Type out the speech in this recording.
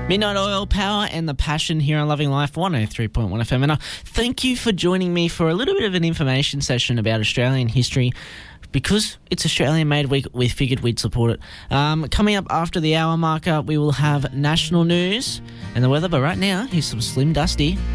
Midnight Oil, Power and the Passion here on Loving Life 103.1 FM. And thank you for joining me for a little bit of an information session about Australian history. Because it's Australian Made Week, we figured we'd support it. Coming up after the hour marker, we will have national news and the weather. But right now, here's some Slim Dusty